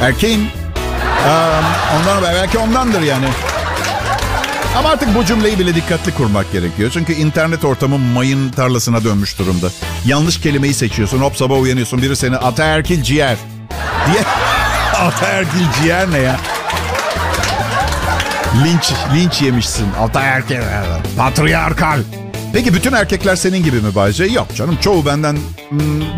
Erkeğim. Ondan, belki ondandır yani. Ama artık bu cümleyi bile dikkatli kurmak gerekiyor. Çünkü internet ortamı mayın tarlasına dönmüş durumda. Yanlış kelimeyi seçiyorsun. Hop sabah uyanıyorsun. Biri seni ataerkil ciğer diye. Ataerkil ciğer ne ya? Linç yemişsin. Ataerkil. Patriarkal. Peki bütün erkekler senin gibi mi Bayce? Yok canım. Çoğu benden